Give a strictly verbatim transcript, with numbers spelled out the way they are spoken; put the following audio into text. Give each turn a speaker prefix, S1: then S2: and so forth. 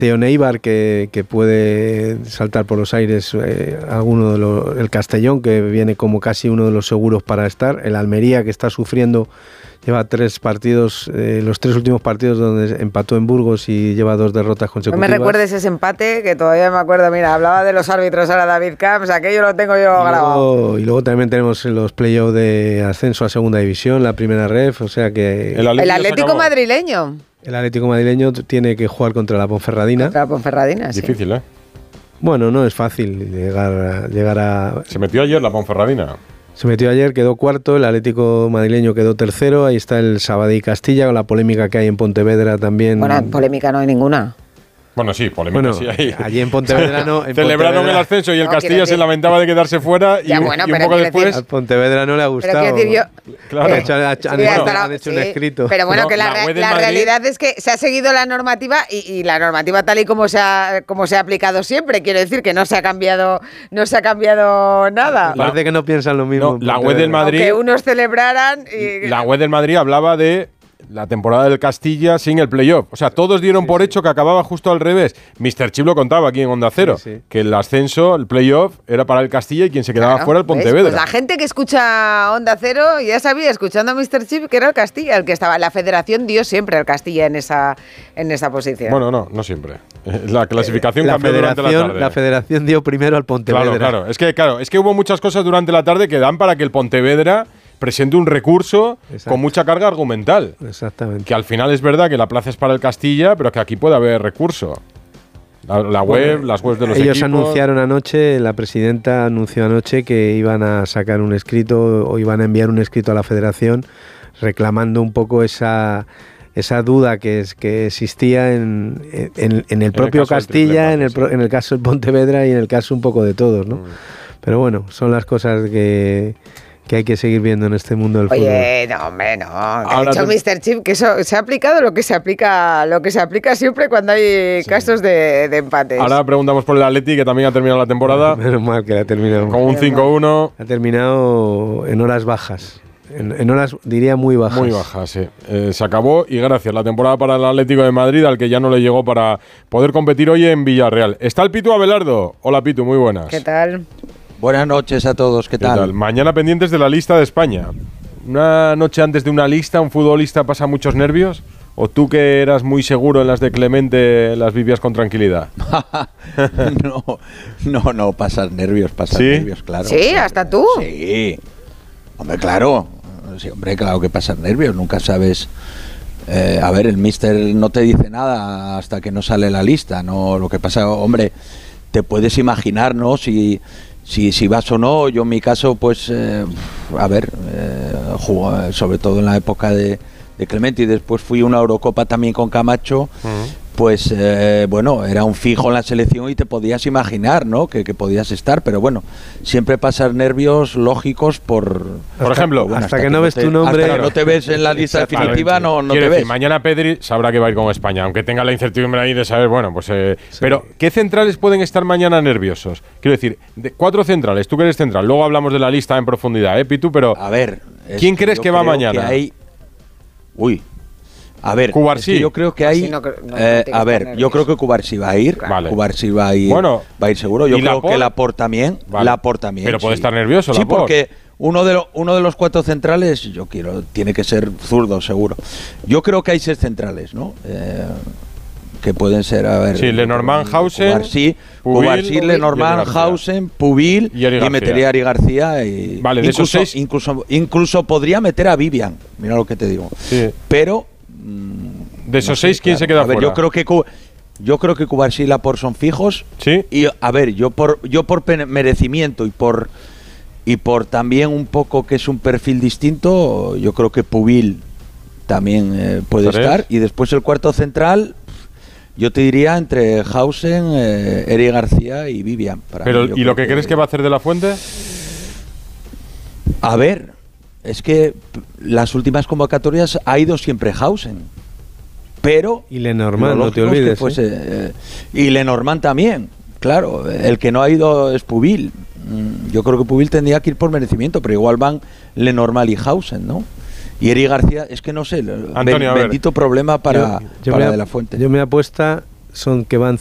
S1: Teo Neibar, que, que puede saltar por los aires, eh, alguno de los, el Castellón, que viene como casi uno de los seguros para estar, el Almería, que está sufriendo, lleva tres partidos, eh, los tres últimos partidos donde empató en Burgos y lleva dos derrotas consecutivas.
S2: No me recuerdes ese empate, que todavía me acuerdo, mira, hablaba de los árbitros ahora David Camps, aquello lo tengo yo
S1: y
S2: grabado.
S1: Luego, y luego también tenemos los playoffs de ascenso a segunda división, la primera ref, o sea que...
S2: El Atlético, el Atlético madrileño.
S1: El Atlético madrileño tiene que jugar contra la Ponferradina.
S2: Contra la Ponferradina, sí.
S3: Difícil, ¿eh?
S1: Bueno, no es fácil llegar a, llegar a...
S3: Se metió ayer la Ponferradina.
S1: Se metió ayer, quedó cuarto, el Atlético madrileño quedó tercero, ahí está el Sabadell Castilla, con la polémica que hay en Pontevedra también.
S2: Bueno, polémica no hay ninguna.
S3: Bueno, sí, polémica
S1: bueno,
S3: sí hay.
S1: Allí en Pontevedra no. En
S3: Celebraron
S1: Pontevedra,
S3: el ascenso y el
S2: no,
S3: Castilla se lamentaba de quedarse fuera y,
S2: ya, bueno,
S3: y un poco después...
S2: decir,
S1: a Pontevedra no le ha gustado.
S2: Pero quiero decir yo...
S3: Claro.
S1: Han hecho, han hecho,
S2: Sí,
S1: han hecho,
S2: la,
S1: han hecho
S2: sí,
S1: un escrito.
S2: Pero bueno,
S3: No,
S2: que la,
S3: la
S2: la,
S3: web
S2: la
S3: Madrid...
S2: realidad es que se ha seguido la normativa y, y la normativa tal y como se, ha, como se ha aplicado siempre. Quiero decir que no se ha cambiado, no se ha cambiado nada.
S1: Parece
S3: La,
S1: que no piensan lo mismo.
S3: No, la web del Madrid...
S2: Que unos celebraran y...
S3: La web del Madrid hablaba de la temporada del Castilla sin el playoff. O sea, todos dieron
S1: sí,
S3: por
S1: sí.
S3: hecho que acababa justo al revés. mister Chip lo contaba aquí en Onda Cero,
S1: sí, sí.
S3: que el ascenso, el playoff, era para el Castilla y quien se quedaba
S2: Claro,
S3: fuera el
S2: ¿ves?
S3: Pontevedra.
S2: Pues la gente que escucha Onda Cero ya sabía, escuchando a mister Chip, que era el Castilla el que estaba. La federación dio siempre al Castilla en esa, en esa posición.
S3: Bueno, no, no siempre. La clasificación
S1: la
S3: cambió durante la
S1: federación,
S3: tarde.
S1: la federación dio primero al Pontevedra.
S3: Claro, claro. Es que, claro, es que hubo muchas cosas durante la tarde que dan para que el Pontevedra presente un recurso
S1: Exacto.
S3: con mucha carga argumental.
S1: Exactamente.
S3: Que al final es verdad que la plaza es para el Castilla, pero que aquí puede haber recurso. La, la web,
S1: bueno,
S3: las webs de los
S1: ellos
S3: equipos...
S1: anunciaron anoche, la presidenta anunció anoche que iban a sacar un escrito o iban a enviar un escrito a la federación reclamando un poco esa... esa duda que es que existía en, en, en el propio
S3: el
S1: Castilla, en el,
S3: sí.
S1: en el caso del Pontevedra y en el caso un poco de todos, ¿no? Mm. Pero bueno, son las cosas que, que hay que seguir viendo en este mundo del
S2: Oye,
S1: fútbol.
S2: Oye, no, hombre, no. Ha dicho
S3: te...
S2: mister Chip que eso se ha aplicado lo que se aplica, lo que se aplica siempre cuando hay sí. casos de, de empates.
S3: Ahora preguntamos por el Atleti, que también ha terminado la temporada.
S1: Menos mal que la ha terminado.
S3: Con un cinco uno.
S1: Ha terminado en horas bajas. En, en horas, diría, muy bajas.
S3: Muy bajas, sí. Eh, se acabó y gracias. La temporada para el Atlético de Madrid, al que ya no le llegó para poder competir hoy en Villarreal. Está el Pitu Abelardo. Hola, Pitu, muy buenas.
S2: ¿Qué tal?
S4: Buenas noches a todos, ¿qué,
S3: ¿Qué
S4: tal?
S3: tal? Mañana pendientes de la lista de España. Una noche antes de una lista, ¿un futbolista pasa muchos nervios? ¿O tú, que eras muy seguro en las de Clemente, las vivías con tranquilidad?
S4: no, no, no, pasas nervios, pasas
S3: ¿Sí?
S4: nervios, claro.
S2: ¿Sí? ¿Hasta tú?
S4: Sí. Hombre, claro. Sí, hombre, claro que pasas nervios, nunca sabes... Eh, a ver, el míster no te dice nada hasta que no sale la lista, ¿no? Lo que pasa, hombre, te puedes imaginar, ¿no? Si... Si, si vas o no, yo en mi caso, pues, eh, a ver, eh, jugó, sobre todo en la época de, de Clemente, y después fui a una Eurocopa también con Camacho, uh-huh. pues, eh, bueno, era un fijo en la selección y te podías imaginar, ¿no?, que, que podías estar, pero bueno, siempre pasas nervios lógicos por...
S3: Por ejemplo,
S1: bueno, hasta, hasta que, que no ves
S4: te,
S1: tu nombre...
S4: Hasta que no te ves en la lista definitiva, no, no te
S3: decir,
S4: ves.
S3: Mañana Pedri sabrá que va a ir con España, aunque tenga la incertidumbre ahí de saber, bueno, pues... Eh, sí. Pero, ¿qué centrales pueden estar mañana nerviosos? Quiero decir, de cuatro centrales, tú que eres central, luego hablamos de la lista en profundidad, ¿eh, Pitu? Pero,
S4: a ver...
S3: ¿quién crees que, que va mañana?
S4: Que hay... Uy... A ver,
S3: Cubarsí.
S4: Es que yo creo que hay...
S2: no, no, no
S4: eh, a ver, yo creo que Cubarsí va a ir.
S3: Vale.
S4: Cubarsí va a ir,
S3: bueno,
S4: va a ir seguro. Yo creo
S3: Laporte?
S4: que Laporte también.
S3: Vale.
S4: Laporte también.
S3: Pero
S4: sí.
S3: puede estar nervioso,
S4: Sí,
S3: Laporte.
S4: porque uno de, lo, uno de los cuatro centrales, yo quiero, tiene que ser zurdo, seguro. Yo creo que hay seis centrales, ¿no? Eh, que pueden ser, a ver...
S3: Sí, Lenormand, Hausen,
S4: Cubarsí, Cubarsí, Lenormand, Hausen, Pubil, y, y metería a Ari García. Y
S3: vale, de
S4: incluso,
S3: esos seis...
S4: incluso, incluso podría meter a Vivian, mira lo que te digo.
S3: Sí.
S4: Pero... Mmm,
S3: de esos
S4: no
S3: seis,
S4: sé,
S3: ¿quién
S4: claro.
S3: se queda
S4: a ver,
S3: fuera?
S4: Yo creo que yo creo que Cubarsí y Laporte son fijos.
S3: Sí.
S4: Y a ver, yo por yo por merecimiento y por y por también un poco que es un perfil distinto, yo creo que Pubil también eh, puede
S3: ¿Tres?
S4: estar. Y después el cuarto central, yo te diría entre Hausen, eh, Eri García y Vivian. Para
S3: Pero
S4: mí,
S3: ¿y lo que, que crees que va a hacer de la Fuente?
S4: A ver, es que las últimas convocatorias ha ido siempre Hausen. Pero
S1: y Lenormand, no te olvides.
S4: Fuese, ¿eh? Eh, y Lenormand también, claro. El que no ha ido es Pubil. Yo creo que Pubil tendría que ir por merecimiento, pero igual van Lenormand y Hausen, ¿no? Y Eri García, es que no sé,
S3: Antonio,
S4: ben, bendito problema para,
S1: yo, yo
S4: para
S1: me,
S4: De La Fuente.
S1: Yo me apuesta son que van